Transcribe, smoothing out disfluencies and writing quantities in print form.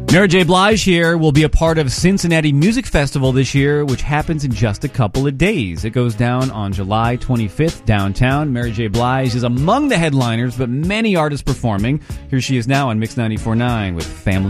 Mary J. Blige here will be a part of Cincinnati Music Festival this year, which happens in just a couple of days. It goes down on July 25th downtown. Mary J. Blige is among the headliners, but many artists performing. Here she is now on Mix 94.9 with Family